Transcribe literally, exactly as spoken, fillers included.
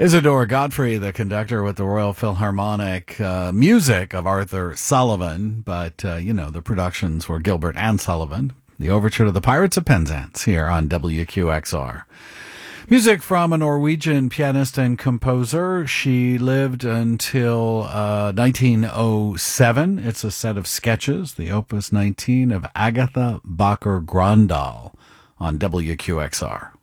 Isidore Godfrey, the conductor with the Royal Philharmonic, uh, music of Arthur Sullivan, but, uh, you know, the productions were Gilbert and Sullivan. The overture to the Pirates of Penzance here on W Q X R. Music from a Norwegian pianist and composer. She lived until uh, nineteen oh seven. It's a set of sketches, the Opus nineteen of Agatha Bakker Grøndahl on W Q X R.